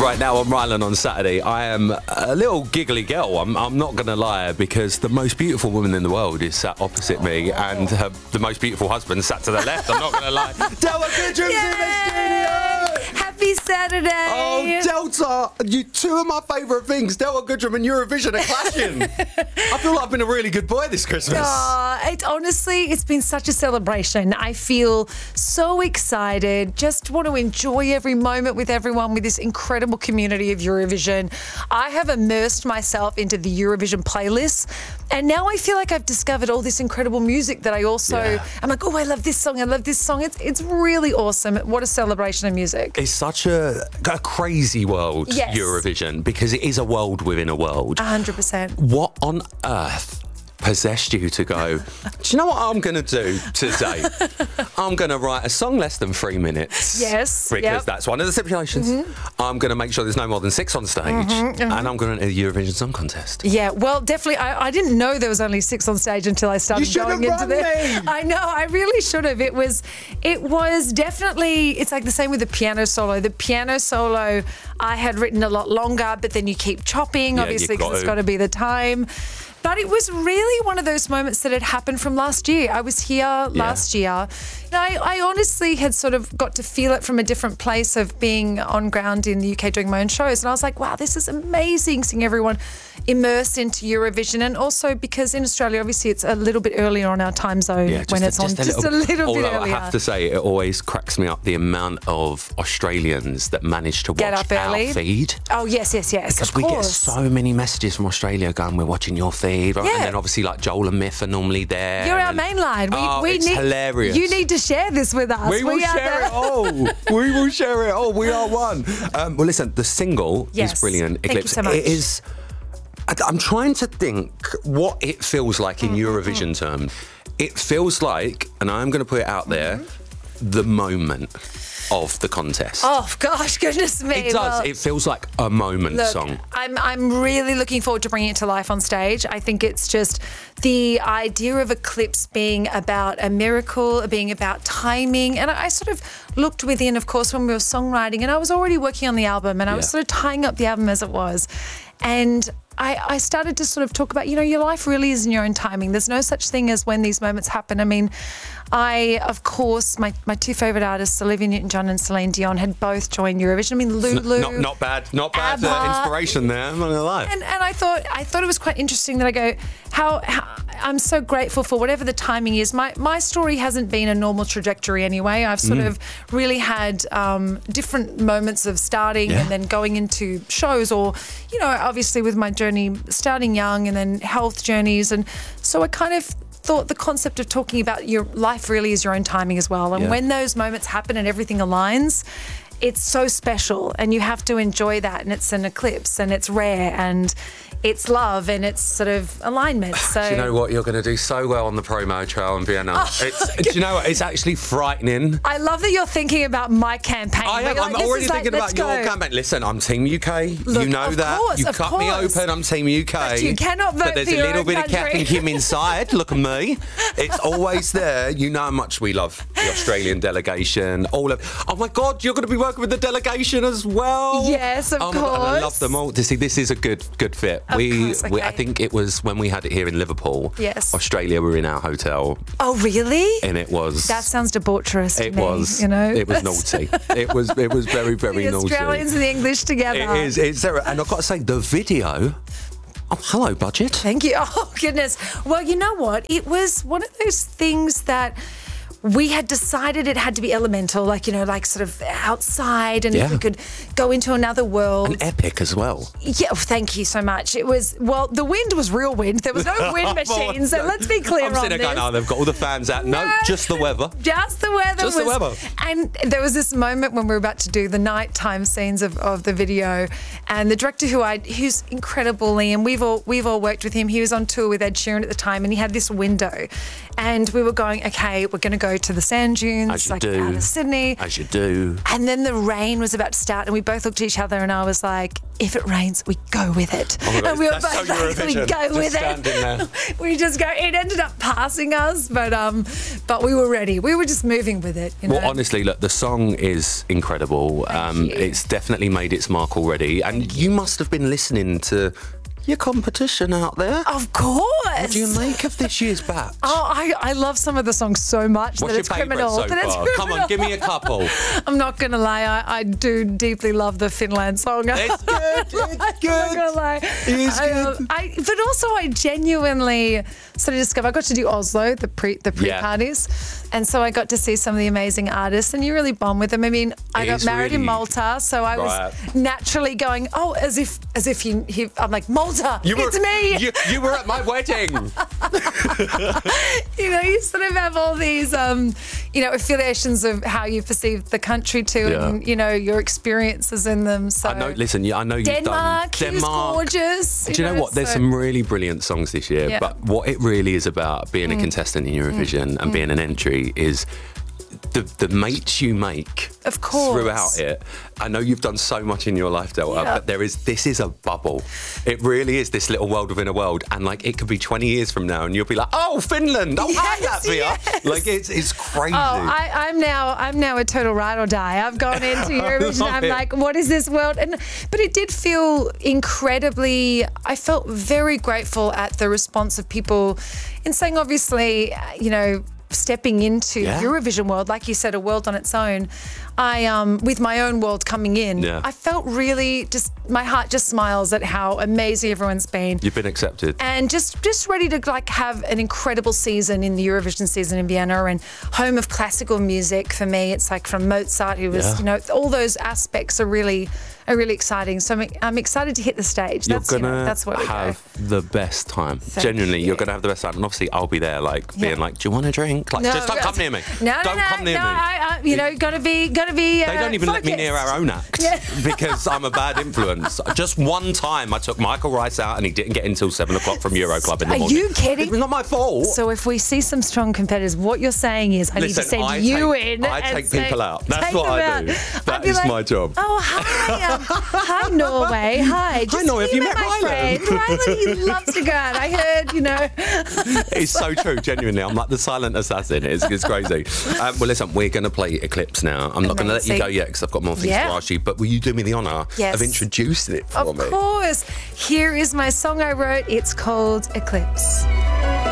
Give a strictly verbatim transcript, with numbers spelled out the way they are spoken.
Right now on Rylan on Saturday, I am a little giggly girl. I'm, I'm not going to lie, because the most beautiful woman in the world is sat opposite me, and her, the most beautiful husband sat to the left. I'm not going to lie. Delta Goodrum's in the studio! Happy Saturday! Oh, Delta! You, two of my favourite things, Delta Goodrum and Eurovision, are clashing. I feel like I've been a really good boy this Christmas. Oh, it, honestly, it's been such a celebration. I feel so excited. Just want to enjoy every moment with everyone, with this incredible community of Eurovision. I have immersed myself into the Eurovision playlist, and now I feel like I've discovered all this incredible music that I also, Yeah. I'm like, oh, I love this song, I love this song. It's, it's really awesome. What a celebration of music. It's such a, a crazy world, Yes. Eurovision, because it is a world within a world. one hundred percent. What on earth possessed you to go, do you know what I'm going to do today? I'm going to write a song less than three minutes. Yes, Because yep. that's one of the stipulations. Mm-hmm. I'm going to make sure there's no more than six on stage. Mm-hmm, mm-hmm. And I'm going to enter the Eurovision Song Contest. Yeah, well, definitely. I, I didn't know there was only six on stage until I started You should going have into run the. me. I know. I really should have. It was. It was definitely. It's like the same with the piano solo. The piano solo I had written a lot longer, but then you keep chopping, Yeah, obviously, you've got because it's to. got to be the time. But it was really one of those moments that had happened from last year. I was here last year. And I, I honestly had sort of got to feel it from a different place of being on ground in the U K doing my own shows. And I was like, wow, this is amazing, seeing everyone immersed into Eurovision. And also because in Australia, obviously, it's a little bit earlier on our time zone Yeah, just when a- it's on just a just a little- little bit Although earlier. I have to say, it always cracks me up the amount of Australians that manage to Get watch up early. our feed. Oh, yes, yes, yes. Because of we get course. so many messages from Australia going, we're watching your feed. Yeah. And then obviously like Joel and Myth are normally there. You're our and- main line. We, oh, we it's need, hilarious. You need to share this with us. We will are share the- it all. We will share it all. We are one. Um, well, listen, the single Yes. is brilliant. Thank you Eclipse. so much. It is. I- I'm trying to think what it feels like in Mm-hmm. Eurovision terms. It feels like, and I'm going to put it out there, the moment of the contest. Oh, gosh, goodness me. it does. Well, It feels like a moment Look, song. I'm I'm really looking forward to bringing it to life on stage. I think it's just the idea of Eclipse being about a miracle, being about timing. And I, I sort of looked within, of course, when we were songwriting, and I was already working on the album, and I was Yeah. sort of tying up the album as it was. And I, I started to sort of talk about, you know, your life really is in your own timing. There's no such thing as when these moments happen. I mean, I, of course, my, my two favourite artists, Olivia Newton-John and Celine Dion, had both joined Eurovision. I mean, Lulu. Not, not bad. Not bad uh, ABBA. inspiration there. I'm not going to lie. And, and I thought I thought it was quite interesting that I go, how, how I'm so grateful for whatever the timing is. My my story hasn't been a normal trajectory anyway. I've sort Mm. of really had um, different moments of starting Yeah. and then going into shows, or, you know, obviously with my journey starting young and then health journeys. And so I kind of thought the concept of talking about your life really is your own timing as well. And Yeah. when those moments happen and everything aligns, it's so special, and you have to enjoy that. And it's an eclipse, and it's rare, and it's love, and it's sort of alignment. So Do you know what? You're going to do so well on the promo trail in Vienna. Oh, it's, do you know what? It's actually frightening. I love that you're thinking about my campaign. I Where am. you're I'm like, this already is like, thinking let's about your go. campaign. Listen, I'm Team U K. Look, you know of that. course, you of cut me course. open. I'm Team U K. But you cannot vote But there's for a your little own bit of country. Kath and Kim inside. Look at me. It's always there. You know how much we love the Australian delegation. All of. Oh my God, you're going to be working with the delegation as well. Yes, of oh my God, and I love course. them all. To see, this is a good, good fit. Of we, course, we, I okay. think it was when we had it here in Liverpool. Yes. Australia were in our hotel, Oh, really? and it was. That sounds debaucherous to It me, was. you know? It was naughty. It was. It was very, very the naughty. Australians and the English together. It is. It's there, and I've got to say the video. Oh, hello, budget. Thank you. Oh, goodness. Well, you know what? It was one of those things that we had decided it had to be elemental, like, you know, like sort of outside, and Yeah. if we could go into another world. And epic as well. Yeah, oh, thank you so much. It was, well, the wind was real wind. There was no wind machine, so let's be clear I'm on sitting this. there going, oh, they've got all the fans out. No, just the weather. Just the weather. Just the was, weather. And there was this moment when we were about to do the nighttime scenes of, of the video, and the director who I, who's incredible, Liam, we've all we've all worked with him. He was on tour with Ed Sheeran at the time, and he had this window, and we were going, okay, we're going to go go to the sand dunes, As you like do. out of Sydney. As you do. And then the rain was about to start, and we both looked at each other, and I was like, if it rains, we go with it. Oh my God, and we were that's both so like, we Eurovision. go Just with standing it. there. We just go. It ended up passing us, but um, but we were ready. We were just moving with it. You know? Well, honestly, look, the song is incredible. Um, you. it's definitely made its mark already. And you must have been listening to your competition out there. Of course. What do you make of this year's batch? Oh, I, I love some of the songs so much What's that your it's favourite criminal. so that it's far? criminal. Come on, give me a couple. I'm not going to lie, I, I do deeply love the Finland song. It's good, it's I'm not good. gonna lie. It is I, good. um, I, but also, I genuinely sort of discovered I got to do Oslo, the pre the pre Yeah. parties, and so I got to see some of the amazing artists, and you really bond with them. I mean, I It got is married in really- Malta, so I Right. was naturally going, oh, as if as if he, he I'm like Malta, You were, it's me. You, you were at my wedding. You know, you sort of have all these, um, you know, affiliations of how you perceive the country too, Yeah. and you know your experiences in them. So I know. Listen, yeah, I know you've Denmark, done he was Denmark. gorgeous. Do you know what? There's so- some really brilliant songs this year, Yeah. but what it really is about being a contestant in Eurovision and being an entry is the the mates you make. Of course. Throughout it. I know you've done so much in your life, Delta, Yeah. but there is this is a bubble. It really is this little world within a world, and like it could be twenty years from now, and you'll be like, "Oh, Finland! Oh, hi, Yes, Latvia!" yes. Like it's it's crazy. Oh, I, I'm now I'm now a total ride or die. I've gone into Eurovision. love I'm it. like, what is this world? And but it did feel incredibly. I felt very grateful at the response of people in saying, obviously, you know, stepping into Yeah. Eurovision world, like you said, a world on its own. I um with my own world coming in, Yeah. I felt really just my heart just smiles at how amazing everyone's been. You've been accepted. And just just ready to like have an incredible season in the Eurovision season in Vienna, and home of classical music for me. It's like from Mozart, who was, Yeah. you know, all those aspects are really are really exciting. So I'm, I'm excited to hit the stage. You're That's you gonna know, that's where we have go. the best time. Thank Genuinely, you. you're gonna have the best time, and obviously I'll be there, like Yeah. being like, "Do you want a drink? Like, just don't come near me. No, don't no, no, come near no. me." I, I, you know, gotta be, gotta be. Uh, They don't even let me near our own act Yeah. because I'm a bad influence. Just one time I took Michael Rice out and he didn't get in until seven o'clock from Euro Club in the Are morning. you kidding? It's not my fault. So if we see some strong competitors, what you're saying is I need to Listen, send I you take- in. I and take say- people out. That's take what them I out. do. I'd That be is like, my job. Oh, hi. Um, hi, Norway. Hi. Just Norway, have you met met my Ryland? friend? Ryland, he loves to go out. I heard, you know. It's so true, genuinely. I'm like the silent assassin. It's, it's crazy. Um, well, listen, we're going to play Eclipse now. I'm not going to let you Amazing. go yet because I've got more things Yeah. to ask you, but will you do me the honour Yes. of introducing it for Of me? course. Here is my song I wrote. It's called Eclipse.